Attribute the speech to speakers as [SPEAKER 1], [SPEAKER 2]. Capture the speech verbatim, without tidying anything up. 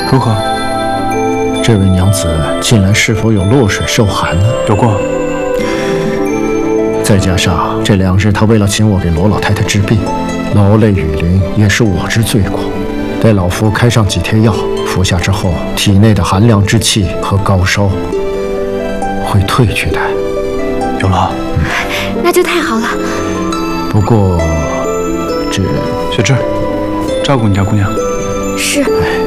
[SPEAKER 1] 如何？
[SPEAKER 2] 这位娘子近来是否有落水受寒呢？
[SPEAKER 1] 有过。
[SPEAKER 2] 再加上这两日她为了请我给罗老太太治病，劳累雨淋，也是我之罪过。待老夫开上几贴药，服下之后，体内的寒凉之气和高烧会退去的。
[SPEAKER 1] 有了。
[SPEAKER 3] 嗯，那就太好了。
[SPEAKER 2] 不过，这
[SPEAKER 1] 雪芝，照顾你家姑娘。
[SPEAKER 3] 是。
[SPEAKER 2] 哎